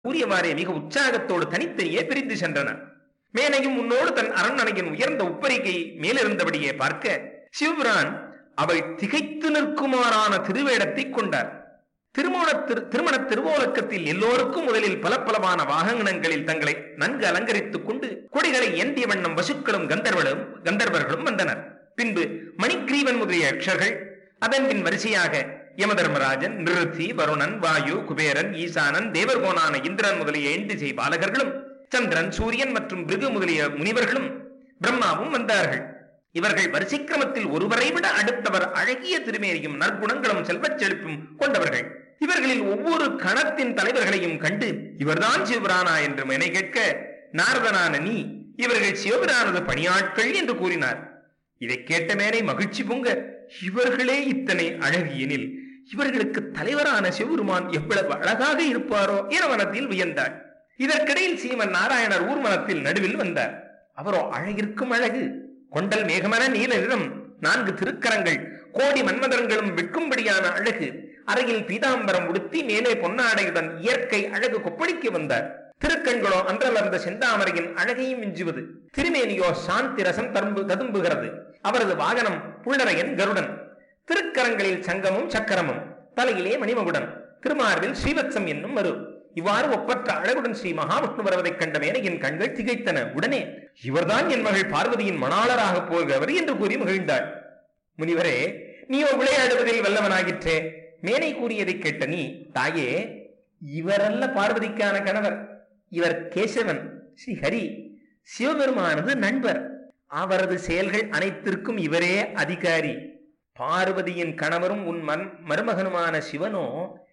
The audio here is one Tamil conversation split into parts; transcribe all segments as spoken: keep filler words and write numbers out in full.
கூறியவாறே மிக உற்சாகத்தோடு தனித்தனியே பிரிந்து சென்றனர். மேனையும் முன்னோடு தன் அரண்மனையின் உயர்ந்த உப்பரிகை மேலிருந்தபடியே பார்க்க சிவபிரான் அவள் திகைத்து நிற்குமாறான திருவேடத்தை கொண்டார். திருமண திரு திருமண திருவோலக்கத்தில் எல்லோருக்கும் முதலில் பல பலவான வாகனங்களில் தங்களை நன்கு அலங்கரித்துக் கொண்டு கொடிகளை ஏந்திய வண்ணம் வசுக்களும் கந்தர்வர்களும் கந்தர்வர்களும் வந்தனர். பின்பு மணிகிரீவன் முதலிய யக்ஷர்கள், அதன் பின் வரிசையாக யமதர்மராஜன், நிருத்தி, வருணன், வாயு, குபேரன், ஈசானன், தேவர்கோனான இந்திரன் முதலிய எண்டிசை பாலகர்களும், சந்திரன், சூரியன் மற்றும் பிருகு முதலிய முனிவர்களும் பிரம்மாவும் வந்தார்கள். இவர்கள் வரிசைக்கிரமத்தில் ஒருவரை விட அடுத்தவர் அழகிய திருமேனியும் நற்குணங்களும் செல்வச் செழிப்பும் கொண்டவர்கள். இவர்களில் ஒவ்வொரு கணத்தின் தலைவர்களையும் கண்டு இவர்தான் சிவபிரானா என்று மெனை கேட்க, நாரதனான நீ இவர்கள் சிவபிரானது பணியாட்கள் என்று கூறினார். இதை கேட்ட மேனை மகிழ்ச்சி பொங்க, இவர்களே இத்தனை அழகியனில் இவர்களுக்கு தலைவரான சிவபெருமான் எவ்வளவு அழகாக இருப்பாரோ என மனத்தில் வியந்தாள். இதற்கிடையில் சீமன் நாராயணர் ஊர்மனத்தில் நடுவில் வந்தார். அவரோ அழகிற்கும் அழகு, கொண்டல் மேகமன நீல நிறம், நான்கு திருக்கரங்கள், கோடி மன்மதர்களும் விற்கும்படியான அழகு, அறையில் பீதாம்பரம் உடுத்தி மேலே பொன்னாடையுடன் இயற்கை அழகு கொப்பளிக்க வந்தார். திருக்கண்களோ அன்றலர்ந்த செந்தாமரையின் அழகையும் மிஞ்சுவது. திருமேனியோ சாந்தி ரசம் தரும்பு ததும்புகிறது. அவரது வாகனம் புள்ளரையன் கருடன். திருக்கரங்களில் சங்கமும் சக்கரமும், தலையிலே மணிமகுடன், திருமார்பில் ஸ்ரீவத்சம் என்னும் மறு. இவ்வாறு ஒப்பற்ற அழகுடன் ஸ்ரீ மகாவிஷ்ணு வருவதைக் கண்ட மேனையின் கண்கள் திகைத்தன. உடனே இவர்தான் என் மகள் பார்வதியின் மணாளராக போகிறவர் என்று கூறி மகிழ்ந்தாள். முனிவரே, நீயோ விளையாடுவதில் வல்லவனாகிற்றே. மேனை கூறியதை கேட்ட நீ, தாயே, இவரல்ல பார்வதிக்கான கணவர், இவர் கேசவன், ஸ்ரீ ஹரி, சிவபெருமானது நண்பர். அவரது செயல்கள் அனைத்திற்கும் இவரே அதிகாரி. பார்வதியின் கணவரும் உன் மன் மருமகனுமான சிவனோ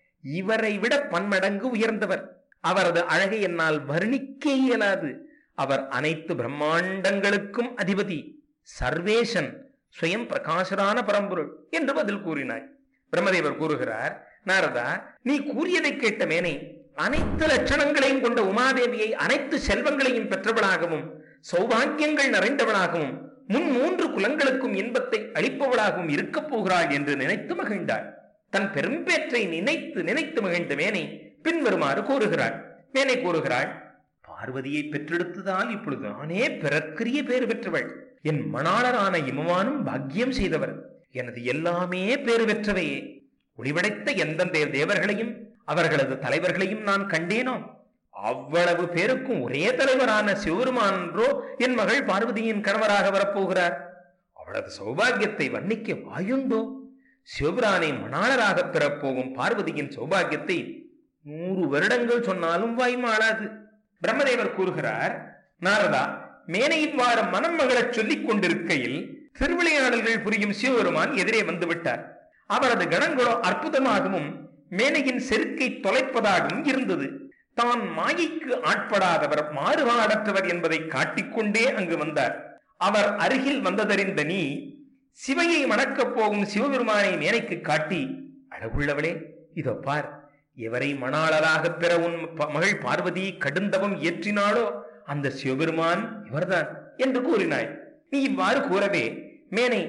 இவரை விட பன்மடங்கு உயர்ந்தவர். அவரது அழகை என்னால் வர்ணிக்க இயலாது. அவர் அனைத்து பிரம்மாண்டங்களுக்கும் அதிபதி, சர்வேசன், சுயம் பிரகாசரான பரம்பொருள் என்று பதில் கூறினாய். பிரம்மதேவர் கூறுகிறார், நாரதா, நீ கூறியதை கேட்ட மேனை அனைத்து லட்சணங்களையும் கொண்ட உமாதேவியை அனைத்து செல்வங்களையும் பெற்றவளாகவும் சௌபாகியங்கள் நிறைந்தவளாகவும் முன் மூன்று குலங்களுக்கும் இன்பத்தை அளிப்பவளாகவும் இருக்கப் போகிறாள் என்று நினைத்து மகிழ்ந்தாள். தன் பெரும்பேற்றை நினைத்து நினைத்து மகிழ்ந்த மேனை பின்வருமாறு கூறுகிறாள். மேனை கூறுகிறாள், பார்வதியை பெற்றெடுத்ததால் இப்பொழுது நானே பிறர்க்கரிய பேறு பெற்றவள். என் மணாளரான இமவானும் பாக்கியம் செய்தவர். எனது எல்லாமே பேறு பெற்றவையே. ஒளிவடைத்த எந்தெந்த தேவர்களையும் அவர்களது தலைவர்களையும் நான் கண்டேனோ அவ்வளவு பேருக்கும் ஒரே தலைவரான சிவபெருமானோ என் மகள் பார்வதியின் கணவராக வரப்போகிறார். அவளது சௌபாகியத்தை வர்ணிக்க வாயுண்டோ? சிவபிரானை மணாளராக பெறப்போகும் பார்வதியின் சௌபாகியத்தை நூறு வருடங்கள் சொன்னாலும் வாய்மாளாது. பிரம்மதேவர் கூறுகிறார், நாரதா, மேனையின் வார மனம் மகளச் சொல்லிக் கொண்டிருக்கையில் திருவிளையாடல்கள் புரியும் சிவபெருமான் எதிரே வந்துவிட்டார். அவரது கணங்களோ அற்புதமாகவும் மேனையின் செருக்கை தொலைப்பதாகவும் இருந்தது. தான் மாயைக்கு ஆட்படாதவர், மாறுபாடற்றவர் என்பதை காட்டிக்கொண்டே அங்கு வந்தார். அவர் அருகில் வந்ததறிந்த நீ சிவையை மணக்கப் போகும் சிவபெருமானை மேனைக்கு காட்டி, அழகுள்ளவளே, இதோ பார், எவரை மணாளராக பெற உன் மகள் பார்வதி கடுந்தவம் இயற்றினாளோ அந்த சிவபெருமான் இவர்தான் என்று கூறினாய். நீ இவ்வாறு கூறவே மேனை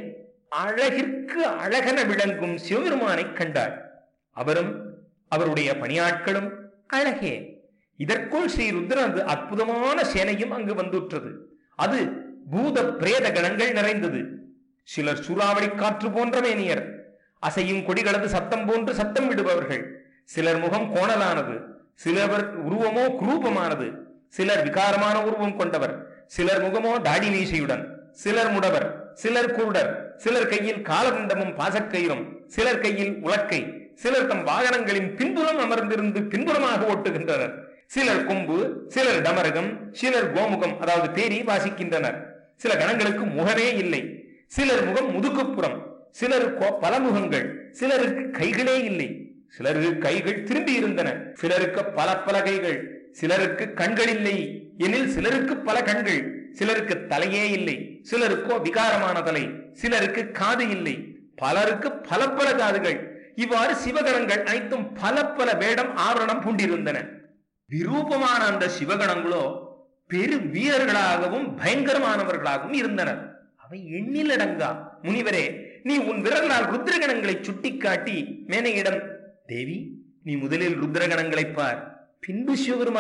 அழகிற்கு அழகென விளங்கும் சிவபெருமானை கண்டாள். அவரும் அவருடைய பணியாட்களும் அழகே. இதற்குள் ஸ்ரீ ருத்ரனது அற்புதமான சேனையும் அங்கு வந்துற்றது. அது பூத பிரேத கணங்கள் நிறைந்தது. சிலர் சூறாவளி காற்று போன்ற மேனியர், அசையும் கொடிகளது சத்தம் போன்று சத்தம் விடுபவர்கள். சிலர் முகம் கோணலானது, சிலர் உருவமோ குரூபமானது, சிலர் விகாரமான உருவம் கொண்டவர், சிலர் முகமோ தாடி மீசையுடன், சிலர் முடவர், சிலர் குருடர், சிலர் கையில் காலதண்டமும் பாசக்கயிறும், சிலர் கையில் உலக்கை, சிலர் தம் வாகனங்களின் பின்புறம் அமர்ந்திருந்து பின்புறமாக ஓட்டுகின்றனர். சிலர் கொம்பு, சிலர் டமரகம், சிலர் கோமுகம் அதாவது தேரி வாசிக்கின்றனர். சில கணங்களுக்கு முகமே இல்லை. சிலர் முகம் முதுகுப்புறம், சிலருக்கு பல முகங்கள், சிலருக்கு கைகளே இல்லை. சிலருக்கு கைகள் திரும்பி இருந்தன, சிலருக்கு பல பல கைகள். சிலருக்கு கண்கள் இல்லை எனில் சிலருக்கு பல கண்கள். சிலருக்கு தலையே இல்லை, சிலருக்கோ விகாரமான தலை, சிலருக்கு காது இல்லை, பலருக்கு பல பல காதுகள். இவ்வாறு சிவகணங்கள் அனைத்தும் பல பல வேடம் ஆவரணம் பூண்டிருந்தன. விரூபமான அந்த சிவகணங்களோ பெரு வீரர்களாகவும் பயங்கரமானவர்களாகவும் இருந்தனர். அவை எண்ணிலடங்கா. முனிவரே, நீ உன் விரலால் ருத்ரகணங்களை சுட்டிக்காட்டி மேனையிடம், தேவி, நீ முதலில் ருத்ரகணங்களை பார், பின்பு சிவபெருமான்